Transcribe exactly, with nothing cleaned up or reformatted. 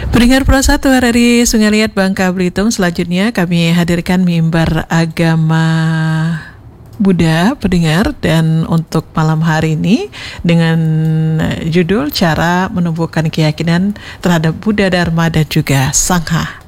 Pendengar Pro satu R R I Sungai Liat Bangka Belitung, selanjutnya kami hadirkan mimbar agama Buddha pendengar, dan untuk malam hari ini dengan judul cara menumbuhkan keyakinan terhadap Buddha, Dharma dan juga Sangha.